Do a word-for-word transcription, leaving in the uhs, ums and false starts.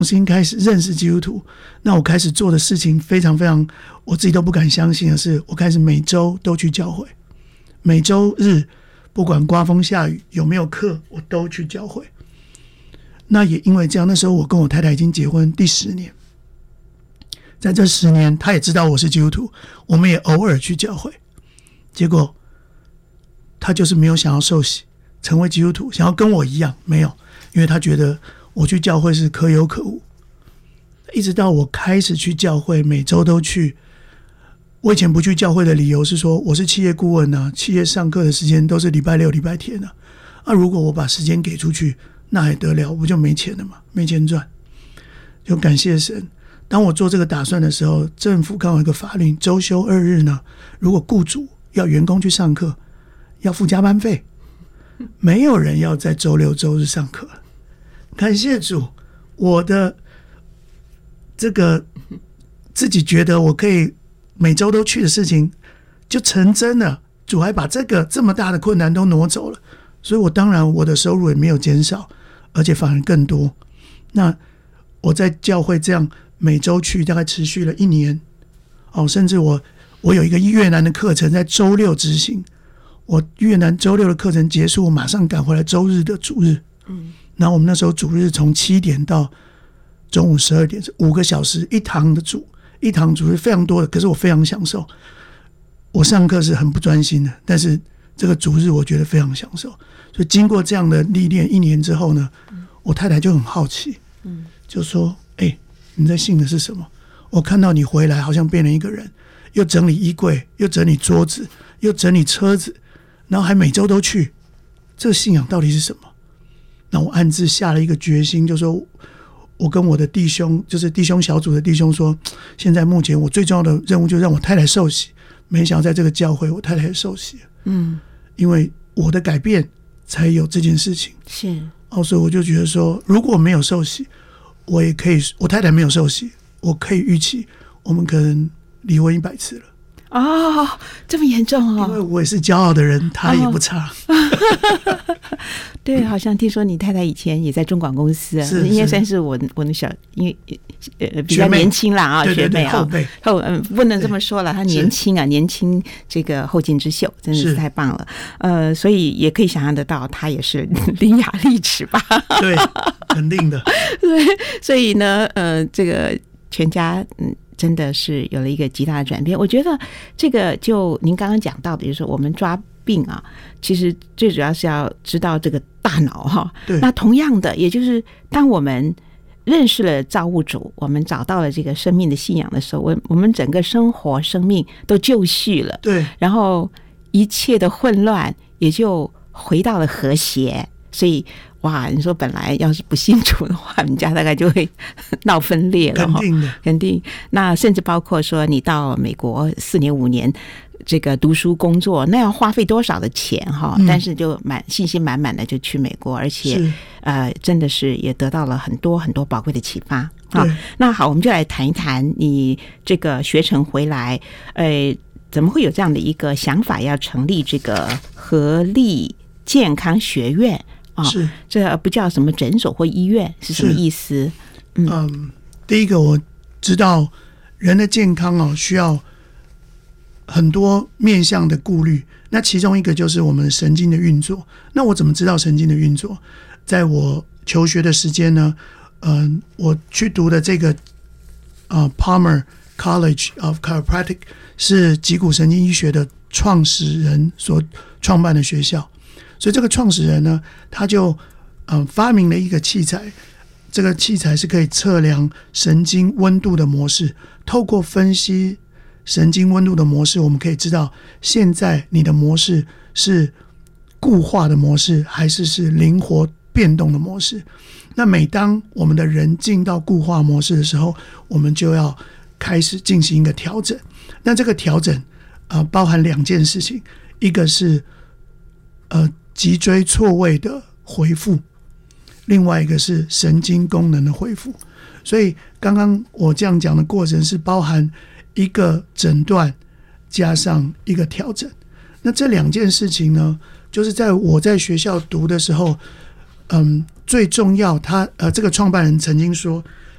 重新开始认识基督徒。那我开始做的事情非常非常我自己都不敢相信的是，我开始每周都去教会，每周日不管刮风下雨有没有课我都去教会。那也因为这样，那时候我跟我太太已经结婚第十年，在这十年她也知道我是基督徒，我们也偶尔去教会，结果她就是没有想要受洗成为基督徒，想要跟我一样，没有，因为她觉得我去教会是可有可无。一直到我开始去教会，每周都去。我以前不去教会的理由是说，我是企业顾问啊，企业上课的时间都是礼拜六礼拜天啊，啊如果我把时间给出去那还得了，我不就没钱了吗？没钱赚。就感谢神，当我做这个打算的时候，政府刚好有一个法令，周休二日呢，如果雇主要员工去上课要付加班费，没有人要在周六周日上课。感谢主，我的这个自己觉得我可以每周都去的事情就成真了，主还把这个这么大的困难都挪走了，所以我当然我的收入也没有减少，而且反而更多。那我在教会这样每周去大概持续了一年，哦，甚至我我有一个越南的课程在周六执行，我越南周六的课程结束，我马上赶回来周日的主日，嗯，然后我们那时候主日从七点到中午十二点，是五个小时一堂的主，一堂主日非常多的，可是我非常享受。我上课是很不专心的，但是这个主日我觉得非常享受。所以经过这样的历练一年之后呢，我太太就很好奇，嗯，就说：“哎、欸，你在信的是什么？我看到你回来好像变了一个人，又整理衣柜，又整理桌子，又整理车子，然后还每周都去，这个信仰到底是什么？”那我暗自下了一个决心，就说我跟我的弟兄，就是弟兄小组的弟兄说，现在目前我最重要的任务就是让我太太受洗。没想到在这个教会，我太太也受洗了。嗯，因为我的改变才有这件事情。 是哦，所以我就觉得说，如果没有受洗，我也可以，我太太没有受洗，我可以预期我们可能离婚一百次了。 哦，这么严重哦！ 因为我也是骄傲的人，他也不差。哦、 对，好像听说你太太以前也在中广公司啊，是应该算是我我的小，因为呃比较年轻啦啊，学妹啊， 后辈后嗯不能这么说了，她年轻啊，年轻这个后进之秀，真的是太棒了。呃，所以也可以想象得到，她也是伶牙俐齿吧？ 对，肯定的。 对，所以呢，呃，这个全家嗯。真的是有了一个极大的转变。我觉得这个就您刚刚讲到的，就是说我们抓病啊，其实最主要是要知道这个大脑哈。那同样的，也就是当我们认识了造物主，我们找到了这个生命的信仰的时候，我我们整个生活生命都就绪了。 对， 然后一切的混乱也就回到了和谐。所以哇，你说本来要是不信主的话，你家大概就会闹分裂了。 肯定的， 肯定。那甚至包括说你到美国四年五年这个读书工作，那要花费多少的钱哈、嗯？但是就满信心满满的就去美国，而且呃，真的是也得到了很多很多宝贵的启发啊。那好，我们就来谈一谈你这个学成回来，呃，怎么会有这样的一个想法，要成立这个合力健康学院？哦、 是， 这不叫什么诊所或医院，是什么意思？ 嗯, 嗯，第一个我知道人的健康哦需要很多面向的顾虑，那其中一个就是我们神经的运作。那我怎么知道神经的运作？在我求学的时间呢，嗯、呃，我去读的这个呃 Palmer College of Chiropractic 是脊骨神经医学的创始人所创办的学校。所以这个创始人呢，他就呃发明了一个器材，这个器材是可以测量神经温度的模式。透过分析神经温度的模式，我们可以知道现在你的模式是固化的模式，还是是灵活变动的模式。那每当我们的人进到固化模式的时候，我们就要开始进行一个调整。那这个调整呃包含两件事情，一个是呃脊椎错位的恢复，另外一个是神经功能的恢复。所以刚刚我这样讲的过程是包含一个诊断加上一个调整。那这两件事情呢，就是在我在学校读的时候，嗯，最重要他呃这个创办人曾经说，